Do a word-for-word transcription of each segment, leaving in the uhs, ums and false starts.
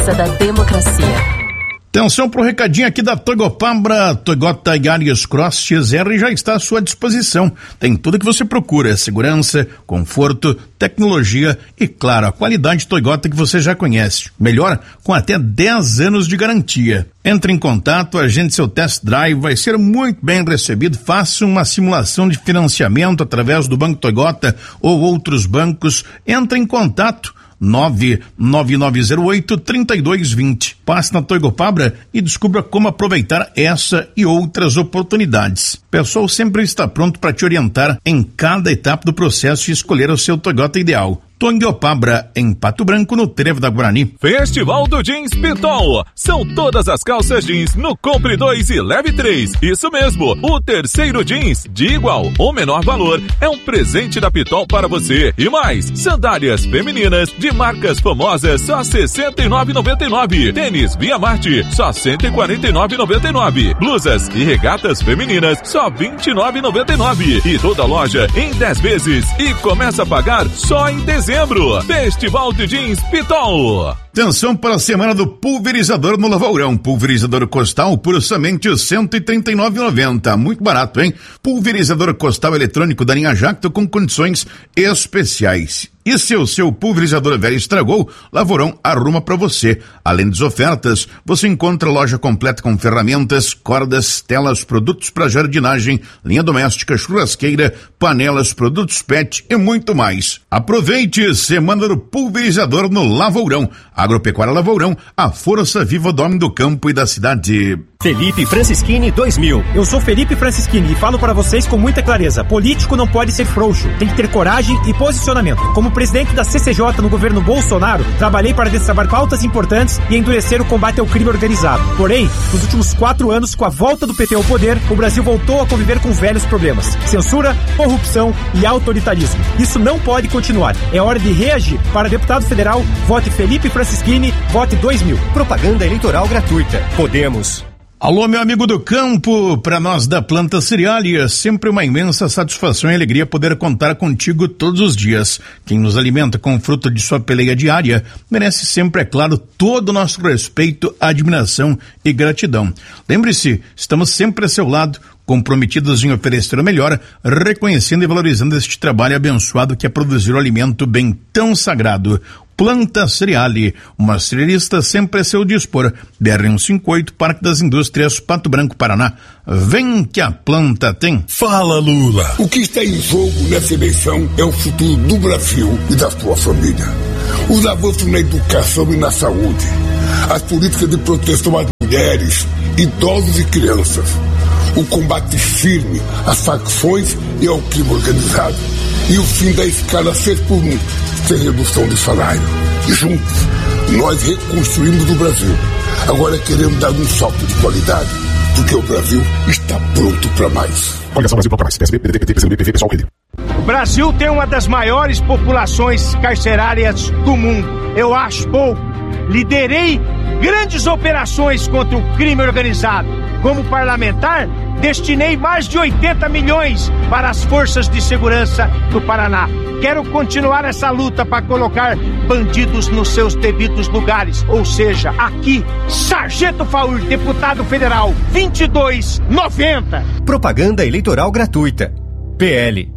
força da democracia. Atenção pro recadinho aqui da Toyopabra. Toyota Yaris Cross X R já está à sua disposição. Tem tudo que você procura: segurança, conforto, tecnologia e, claro, a qualidade Toyota que você já conhece. Melhor, com até dez anos de garantia. Entre em contato, agende seu test drive, vai ser muito bem recebido. Faça uma simulação de financiamento através do Banco Toyota ou outros bancos. Entre em contato. nove nove nove zero oito, três dois dois zero. Passe na Toyopabra e descubra como aproveitar essa e outras oportunidades. O pessoal sempre está pronto para te orientar em cada etapa do processo e escolher o seu Toyota ideal. Toyopabra, em Pato Branco, no Trevo da Guarani. Festival do Jeans Pitol. São todas as calças jeans no Compre dois e Leve três. Isso mesmo, o terceiro jeans de igual ou menor valor é um presente da Pitol para você. E mais, sandálias femininas de marcas famosas só sessenta e nove reais e noventa e nove centavos. Tênis Via Marte só cento e quarenta e nove reais e noventa e nove centavos. Blusas e regatas femininas só vinte e nove reais e noventa e nove centavos. E toda a loja em dez vezes e começa a pagar só em dezembro. Festival de Jeans Pitol. Atenção para a semana do pulverizador no Lavourão. Pulverizador Costal por somente cento e trinta e nove reais e noventa centavos. Muito barato, hein? Pulverizador Costal eletrônico da linha Jacto com condições especiais. E se o seu pulverizador velho estragou, Lavourão arruma para você. Além das ofertas, você encontra loja completa com ferramentas, cordas, telas, produtos para jardinagem, linha doméstica, churrasqueira, panelas, produtos pet e muito mais. Aproveite semana do pulverizador no Lavourão. Agropecuária Lavourão, a força viva do homem do campo e da cidade. Felipe Francischini dois mil. Eu sou Felipe Francischini e falo para vocês com muita clareza. Político não pode ser frouxo, tem que ter coragem e posicionamento. Como presidente da C C J no governo Bolsonaro, trabalhei para destravar pautas importantes e endurecer o combate ao crime organizado. Porém, nos últimos quatro anos, com a volta do P T ao poder, o Brasil voltou a conviver com velhos problemas: censura, corrupção e autoritarismo. Isso não pode continuar. É hora de reagir. Para deputado federal, vote Felipe Francischini, vote dois mil. Propaganda eleitoral gratuita. Podemos. Alô, meu amigo do campo, para nós da Planta Cerealia, é sempre uma imensa satisfação e alegria poder contar contigo todos os dias. Quem nos alimenta com fruta de sua peleia diária merece sempre, é claro, todo o nosso respeito, admiração e gratidão. Lembre-se, estamos sempre a seu lado, comprometidos em oferecer o melhor, reconhecendo e valorizando este trabalho abençoado que é produzir o alimento bem tão sagrado. Planta Cereale, uma cerealista sempre a seu dispor. B R cento e cinquenta e oito, Parque das Indústrias, Pato Branco, Paraná. Vem que a planta tem. Fala, Lula. O que está em jogo nessa eleição é o futuro do Brasil e da sua família. Os avanços na educação e na saúde. As políticas de proteção às mulheres, idosos e crianças. O combate firme às facções e ao crime organizado. E o fim da escala seis por um, sem redução de salário. E juntos, nós reconstruímos o Brasil. Agora queremos dar um salto de qualidade, porque o Brasil está pronto para mais. Coligação Brasil para mais. P S B, P D T, P T, P C B, P V, pessoal, Rede. O Brasil tem uma das maiores populações carcerárias do mundo. Eu acho pouco. Liderei grandes operações contra o crime organizado. Como parlamentar, destinei mais de oitenta milhões para as forças de segurança do Paraná. Quero continuar essa luta para colocar bandidos nos seus devidos lugares. Ou seja, aqui, Sargento Faur, deputado federal, vinte e dois noventa. Propaganda eleitoral gratuita. P L.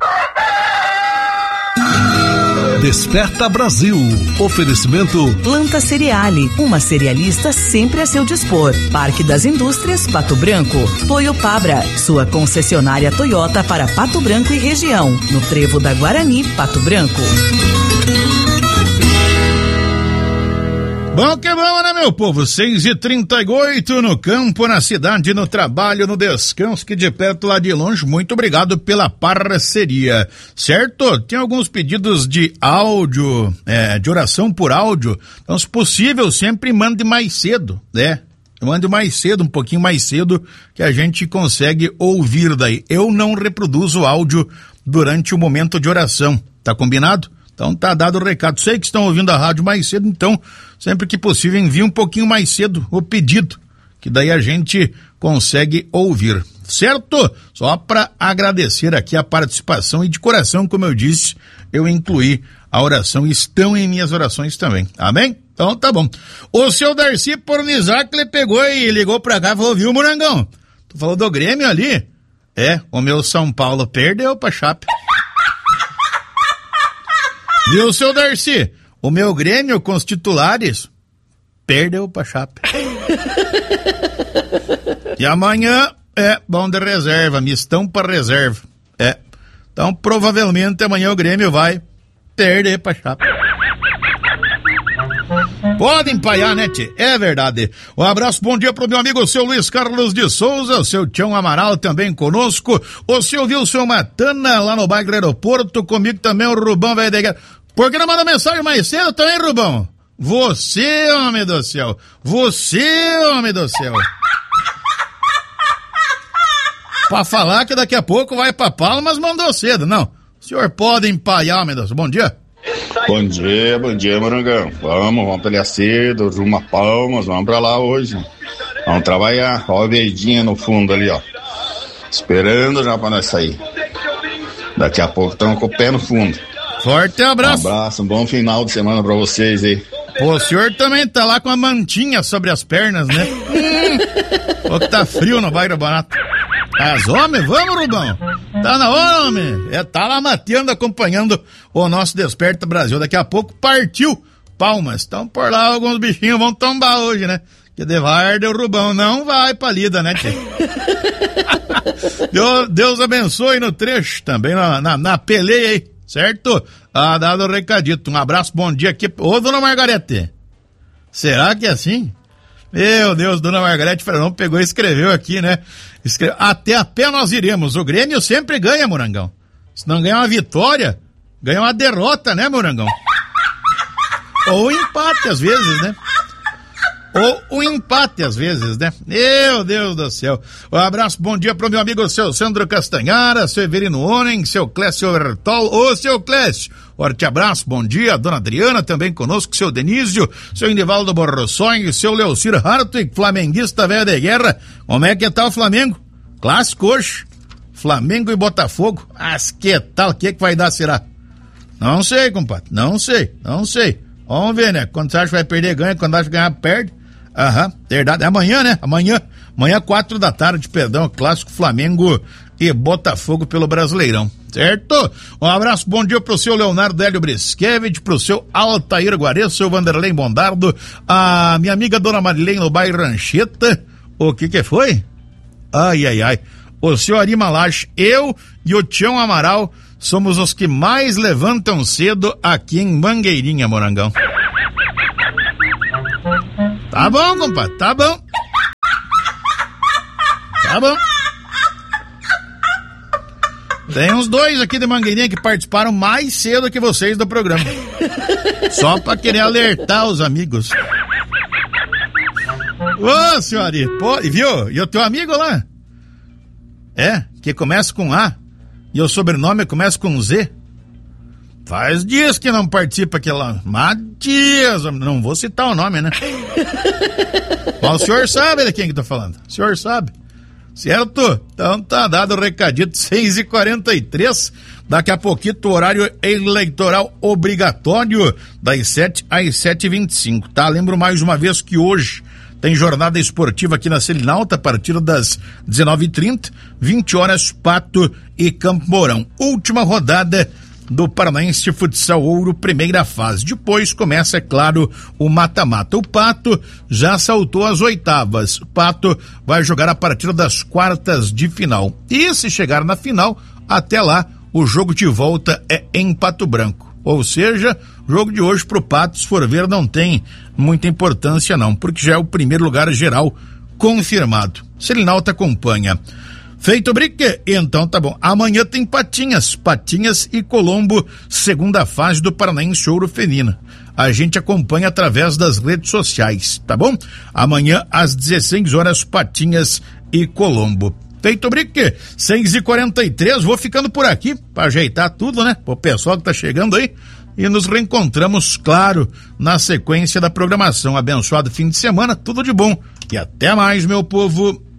Desperta Brasil. Oferecimento Planta Cereale, uma cerealista sempre a seu dispor. Parque das Indústrias, Pato Branco. Toyopabra, sua concessionária Toyota para Pato Branco e região. No Trevo da Guarani, Pato Branco. Bom que bom, né, meu povo? seis e trinta e oito no campo, na cidade, no trabalho, no descanso, que de perto lá de longe. Muito obrigado pela parceria, certo? Tem alguns pedidos de áudio, é, de oração por áudio. Então, se possível, sempre mande mais cedo, né? Mande mais cedo, um pouquinho mais cedo, que a gente consegue ouvir daí. Eu não reproduzo áudio durante o momento de oração, tá combinado? Então tá dado o recado. Sei que estão ouvindo a rádio mais cedo, então sempre que possível envie um pouquinho mais cedo o pedido, que daí a gente consegue ouvir, certo? Só para agradecer aqui a participação e de coração, como eu disse, eu incluí a oração, estão em minhas orações também, amém? Então tá bom. O seu Darcy Pornizac, ele pegou e ligou pra cá e falou, viu, Morangão? Tu falou do Grêmio ali? É, o meu São Paulo perdeu pra Chape. Viu, seu Darcy? O meu Grêmio com os titulares perdeu pra Chape. E amanhã é bom de reserva, mistão pra reserva. É. Então provavelmente amanhã o Grêmio vai perder pra Chape. Pode empaiar, né, tchê? É verdade. Um abraço, bom dia pro meu amigo, o seu Luiz Carlos de Souza, o seu Tião Amaral também conosco, o seu Wilson Matana lá no bairro Aeroporto, comigo também o Rubão Velho de Guerra. Por que não manda mensagem mais cedo também, Rubão? Você, homem do céu. Você, homem do céu. Pra falar que daqui a pouco vai pra Palmas, mandou cedo. Não. O senhor pode empaiar, homem do céu. Bom dia. Bom dia, bom dia, Morangão. Vamos, vamos pelear cedo, rumo a Palmas, vamos pra lá hoje. Vamos trabalhar. Ó a verdinha no fundo ali, ó. Esperando já pra nós sair. Daqui a pouco estamos com o pé no fundo. Forte abraço. Um abraço, um bom final de semana pra vocês aí. Pô, o senhor também tá lá com a mantinha sobre as pernas, né? hum, Pô, que tá frio no bairro Barato. Mas, homem, vamos, Rubão. Tá na hora, homem. É, tá lá mateando, acompanhando o nosso Desperta Brasil. Daqui a pouco partiu Palmas. Então, por lá, alguns bichinhos vão tombar hoje, né? Que de Varda o Rubão não vai pra lida, né, tchê? Deus, Deus abençoe no trecho também, na, na, na peleia aí, certo? Ah, dado o recadito. Um abraço, bom dia aqui. Ô, dona Margarete, será que é assim? Meu Deus, dona Margarete Fernão pegou e escreveu aqui, né? Escreve, até a pé nós iremos. O Grêmio sempre ganha, Morangão. Se não ganhar uma vitória, ganha uma derrota, né, Morangão? Ou um empate, às vezes, né? Ou um empate, às vezes, né? Meu Deus do céu. Um abraço, bom dia pro meu amigo, seu Sandro Castanhara, seu Everino Onen, seu Clécio Vertol. Ô, seu Clécio, forte abraço, bom dia. Dona Adriana também conosco, seu Denísio, seu Indivaldo Borroções, seu Leocir Hartwig, flamenguista velho de guerra. Como é que tá o Flamengo? Clássico hoje. Flamengo e Botafogo. Mas que tal? O que que vai dar, será? Não sei, compadre. Não sei, não sei. Vamos ver, né? Quando você acha que vai perder, ganha. Quando acha que ganhar, perde. Aham, verdade. É amanhã, né? Amanhã, amanhã, quatro da tarde, perdão, clássico Flamengo e Botafogo pelo Brasileirão, certo? Um abraço, bom dia pro seu Leonardo Hélio Briskevich, pro seu Altair Guares, seu Vanderlei Bondardo, a minha amiga Dona Marilene no bairro Rancheta. O que que foi? Ai, ai, ai. O seu Ari Malache, eu e o Tião Amaral somos os que mais levantam cedo aqui em Mangueirinha, Morangão. Tá bom, compadre, tá bom. Tá bom. Tem uns dois aqui de Mangueirinha que participaram mais cedo que vocês do programa. Só pra querer alertar os amigos. Ô, senhori, pô, viu? E o teu amigo lá? É, que começa com A e o sobrenome começa com Z. Faz dias que não participa aqui lá. Matias, não vou citar o nome, né? Mas o senhor sabe de quem que tô falando. O senhor sabe. Certo? Então tá dado o recadito, seis e quarenta e três. Daqui a pouquinho o horário eleitoral obrigatório das sete às sete e vinte e cinco, tá? Lembro mais uma vez que hoje tem jornada esportiva aqui na Selinalta a partir das dezenove e trinta, vinte horas, Pato e Campo Mourão. Última rodada do Paranaense Futsal Ouro, primeira fase. Depois começa, é claro, o mata-mata. O Pato já saltou às oitavas. O Pato vai jogar a partir das quartas de final. E se chegar na final, até lá, o jogo de volta é em Pato Branco. Ou seja, o jogo de hoje pro Pato, se for ver, não tem muita importância não, porque já é o primeiro lugar geral confirmado. Selinalta acompanha. Feito, Brique? Então tá bom. Amanhã tem Patinhas, Patinhas e Colombo, segunda fase do Paranaense Ouro Feminino. A gente acompanha através das redes sociais, tá bom? Amanhã às dezesseis horas, Patinhas e Colombo. Feito, Brique? seis e quarenta e três, vou ficando por aqui pra ajeitar tudo, né? O pessoal que tá chegando aí. E nos reencontramos, claro, na sequência da programação. Abençoado fim de semana, tudo de bom. E até mais, meu povo.